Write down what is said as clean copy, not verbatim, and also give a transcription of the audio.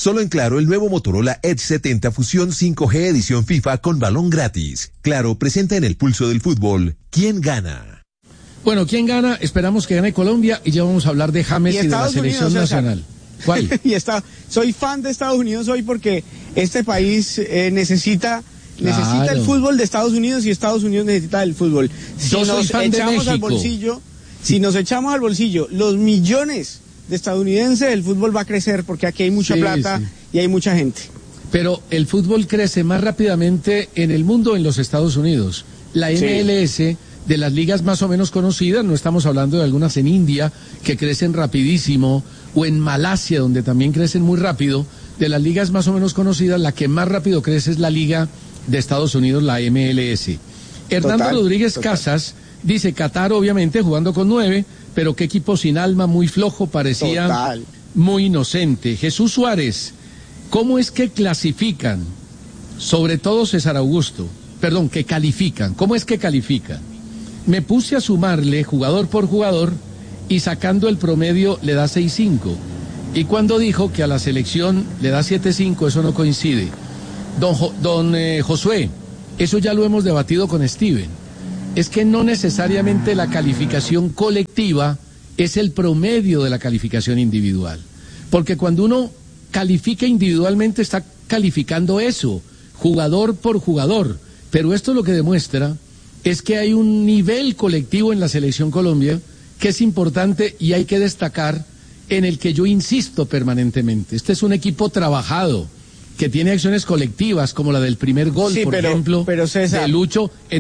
Solo en Claro, el nuevo Motorola Edge 70 Fusión 5G edición FIFA con balón gratis. Claro, presenta en el pulso del fútbol. ¿Quién gana? Bueno, ¿quién gana? Esperamos que gane Colombia y ya vamos a hablar de James y de la selección nacional. ¿Cuál? Soy fan de Estados Unidos hoy porque este país necesita el fútbol de Estados Unidos y Estados Unidos necesita el fútbol. Si nos echamos al bolsillo los millones de estadounidenses, el fútbol va a crecer porque aquí hay mucha plata y hay mucha gente. Pero el fútbol crece más rápidamente en el mundo en los Estados Unidos. La MLS, de las ligas más o menos conocidas, no estamos hablando de algunas en India que crecen rapidísimo, o en Malasia, donde también crecen muy rápido. De las ligas más o menos conocidas, la que más rápido crece es la liga de Estados Unidos, la MLS. Hernando Rodríguez Casas dice, Qatar obviamente jugando con 9, pero qué equipo sin alma, muy flojo, parecía muy inocente. Jesús Suárez, ¿cómo es que clasifican? Sobre todo César Augusto, que califican. ¿Cómo es que califican? Me puse a sumarle jugador por jugador y sacando el promedio le da 6.5. Y cuando dijo que a la selección le da 7.5, eso no coincide. Don Josué, eso ya lo hemos debatido con Steven. Es que no necesariamente la calificación colectiva es el promedio de la calificación individual. Porque cuando uno califica individualmente está calificando eso, jugador por jugador. Pero esto lo que demuestra es que hay un nivel colectivo en la Selección Colombia que es importante y hay que destacar, en el que yo insisto permanentemente. Este es un equipo trabajado, que tiene acciones colectivas, como la del primer gol, por ejemplo, César, de Lucho,